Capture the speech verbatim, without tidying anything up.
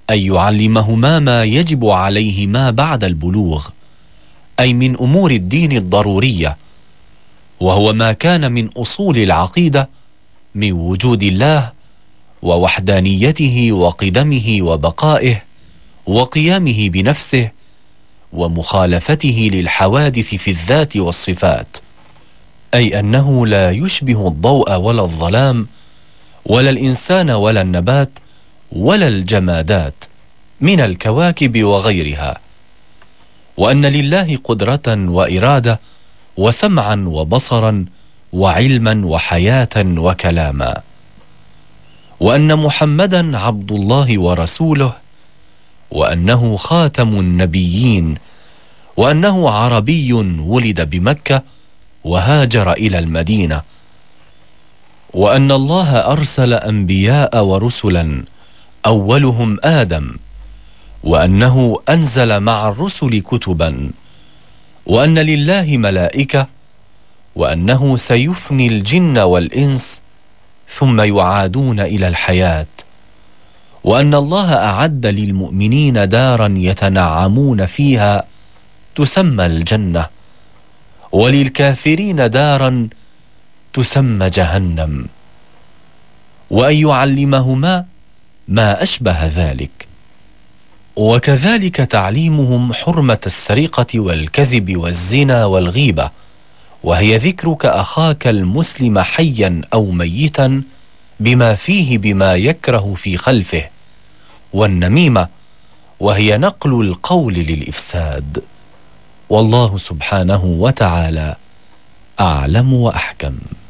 أن يعلمهما ما يجب عليهما بعد البلوغ، أي من أمور الدين الضرورية، وهو ما كان من أصول العقيدة من وجود الله ووحدانيته وقدمه وبقائه وقيامه بنفسه ومخالفته للحوادث في الذات والصفات، أي أنه لا يشبه الضوء ولا الظلام ولا الإنسان ولا النبات ولا الجمادات من الكواكب وغيرها، وأن لله قدرة وإرادة وسمعا وبصرا وعلما وحياة وكلاما، وأن محمدا عبد الله ورسوله، وأنه خاتم النبيين، وأنه عربي ولد بمكة وهاجر إلى المدينة، وأن الله أرسل أنبياء ورسلا أولهم آدم، وأنه أنزل مع الرسل كتبا، وأن لله ملائكة، وأنه سيفني الجن والإنس ثم يعادون إلى الحياة، وأن الله أعد للمؤمنين دارا يتنعمون فيها تسمى الجنة، وللكافرين دارا تسمى جهنم، وأن يعلمهما ما أشبه ذلك، وكذلك تعليمهم حرمة السرقة والكذب والزنا والغيبة، وهي ذكرك أخاك المسلم حيا أو ميتا بما فيه بما يكره في خلفه، والنميمة وهي نقل القول للإفساد. والله سبحانه وتعالى أعلم وأحكم.